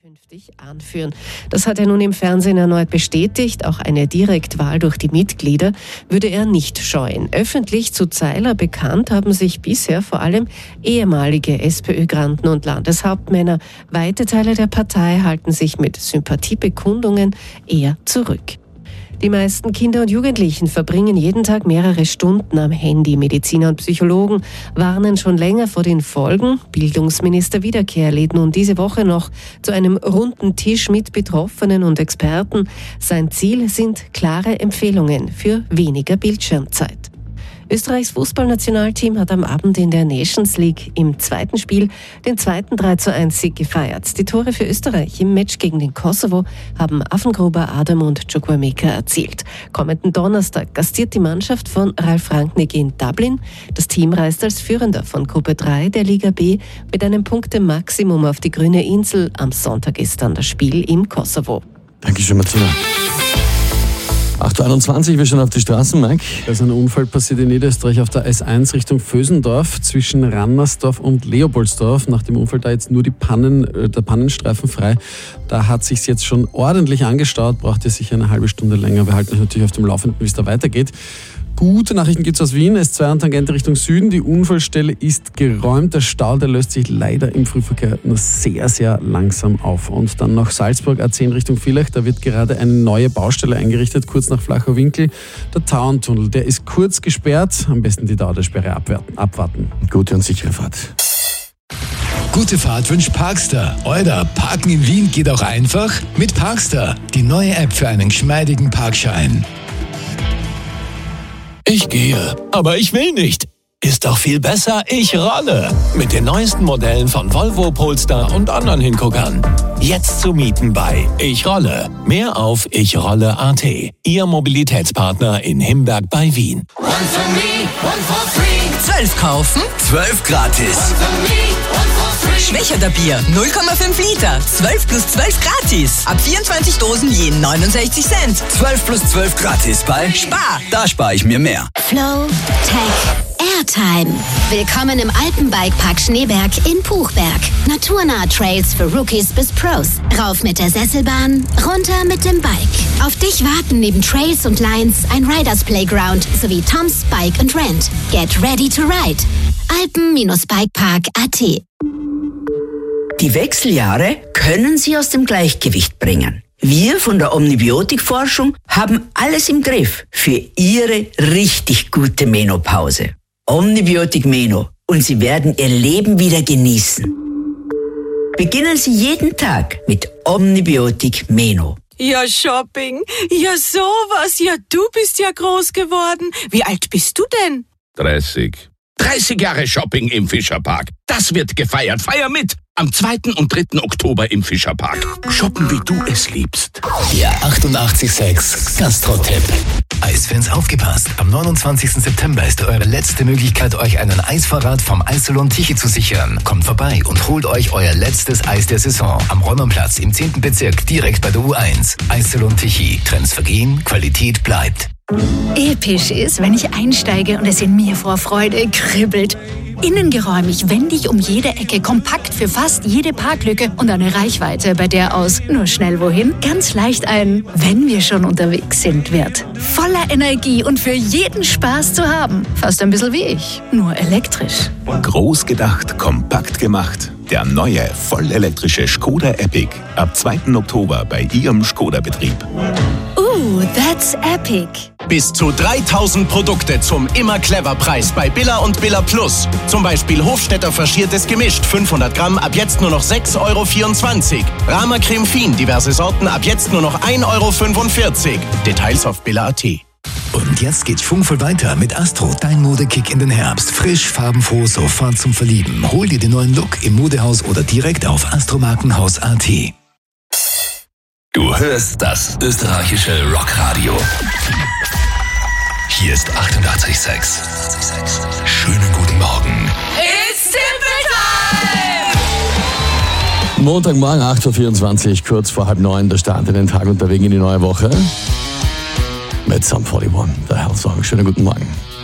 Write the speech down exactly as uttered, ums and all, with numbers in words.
künftig anführen. Das hat er nun im Fernsehen erneut bestätigt. Auch eine Direktwahl durch die Mitglieder würde er nicht scheuen. Öffentlich zu Zeiler bekannt haben sich bisher vor allem ehemalige SPÖ-Granden und Landeshauptmänner. Weite Teile der Partei halten sich mit Sympathiebekundungen eher zurück. Die meisten Kinder und Jugendlichen verbringen jeden Tag mehrere Stunden am Handy. Mediziner und Psychologen warnen schon länger vor den Folgen. Bildungsminister Wiederkehr lädt nun diese Woche noch zu einem runden Tisch mit Betroffenen und Experten. Sein Ziel sind klare Empfehlungen für weniger Bildschirmzeit. Österreichs Fußballnationalteam hat am Abend in der Nations League im zweiten Spiel den zweiten drei zu eins Sieg gefeiert. Die Tore für Österreich im Match gegen den Kosovo haben Affengruber, Adam und Chukwuemeka erzielt. Kommenden Donnerstag gastiert die Mannschaft von Ralf Rangnick in Dublin. Das Team reist als Führender von Gruppe drei der Liga B mit einem Punktemaximum auf die grüne Insel. Am Sonntag ist dann das Spiel im Kosovo. Dankeschön, Martina. acht Uhr einundzwanzig, wir schauen auf die Straßen, Mike. Da ist ein Unfall passiert in Niederösterreich auf der S eins Richtung Vösendorf zwischen Rannersdorf und Leopoldsdorf. Nach dem Unfall da jetzt nur die Pannen, der Pannenstreifen frei. Da hat sich jetzt schon ordentlich angestaut, braucht ihr sicher eine halbe Stunde länger. Wir halten euch natürlich auf dem Laufenden, wie es da weitergeht. Gute Nachrichten gibt es aus Wien. S zwei und Tangente Richtung Süden. Die Unfallstelle ist geräumt. Der Stau, der löst sich leider im Frühverkehr nur sehr, sehr langsam auf. Und dann noch Salzburg A zehn Richtung Villach. Da wird gerade eine neue Baustelle eingerichtet, kurz nach Flacher Winkel. Der Tauerntunnel, der ist kurz gesperrt. Am besten die Dauer der Sperre abwarten. Gute und sichere Fahrt. Gute Fahrt wünscht Parkster. Euer Parken in Wien geht auch einfach mit Parkster. Die neue App für einen geschmeidigen Parkschein. Ich gehe, aber ich will nicht. Ist doch viel besser, ich rolle. Mit den neuesten Modellen von Volvo, Polestar und anderen Hinguckern. Jetzt zu mieten bei Ich Rolle. Mehr auf ichrolle punkt at. Ihr Mobilitätspartner in Himberg bei Wien. One for me, one for free. zwölf kaufen, zwölf gratis. One for me, one for free. Schwächerter Bier, null Komma fünf Liter. zwölf plus zwölf gratis. Ab vierundzwanzig Dosen je neunundsechzig Cent. zwölf plus zwölf gratis bei Spar. Da spare ich mir mehr. Flow Tech Airtime. Willkommen im Alpenbikepark Schneeberg in Puchberg. Naturnahe Trails für Rookies bis Pros. Rauf mit der Sesselbahn, runter mit dem Bike. Auf dich warten neben Trails und Lines ein Riders Playground sowie Tom's Bike and Rent. Get ready to ride. Alpen-Bikepark punkt at. Die Wechseljahre können Sie aus dem Gleichgewicht bringen. Wir von der Omnibiotik-Forschung haben alles im Griff für Ihre richtig gute Menopause. Omnibiotik Meno und Sie werden Ihr Leben wieder genießen. Beginnen Sie jeden Tag mit Omnibiotik Meno. Ja, Shopping. Ja, sowas. Ja, du bist ja groß geworden. Wie alt bist du denn? dreißig. dreißig Jahre Shopping im Fischerpark. Das wird gefeiert. Feier mit! Am zweiten und dritten Oktober im Fischerpark. Shoppen, wie du es liebst. Der achtundachtzig Komma sechs Gastro-Tipp. Eisfans, aufgepasst! Am neunundzwanzigsten September ist eure letzte Möglichkeit, euch einen Eisvorrat vom Eissalon Tichy zu sichern. Kommt vorbei und holt euch euer letztes Eis der Saison. Am Räumerplatz im zehnten Bezirk, direkt bei der U eins. Eissalon Tichy. Trends vergehen, Qualität bleibt. Episch ist, wenn ich einsteige und es in mir vor Freude kribbelt. Innengeräumig, wendig um jede Ecke, kompakt für fast jede Parklücke und eine Reichweite, bei der aus nur schnell wohin ganz leicht ein wenn wir schon unterwegs sind wird. Voller Energie und für jeden Spaß zu haben. Fast ein bisschen wie ich, nur elektrisch. Groß gedacht, kompakt gemacht. Der neue, vollelektrische Skoda Epic. Ab zweiten Oktober bei Ihrem Skoda-Betrieb. Ooh, that's epic. Bis zu dreitausend Produkte zum Immer-Clever-Preis bei Billa und Billa Plus. Zum Beispiel Hofstetter faschiertes Gemischt, fünfhundert Gramm, ab jetzt nur noch sechs Euro vierundzwanzig. Rama Creme Fin, diverse Sorten, ab jetzt nur noch ein Euro fünfundvierzig. Details auf billa punkt at. Und jetzt geht schwungvoll weiter mit Astro, dein Modekick in den Herbst. Frisch, farbenfroh, sofort zum Verlieben. Hol dir den neuen Look im Modehaus oder direkt auf astromarkenhaus punkt at. Du hörst das österreichische Rockradio. Hier ist achtundachtzig Komma sechs. Schönen guten Morgen. It's Simple Time! Montagmorgen, acht Uhr vierundzwanzig, kurz vor halb neun, der Start in den Tag und der Weg in die neue Woche. Mit Sum einundvierzig, der Hellsong. Schönen guten Morgen.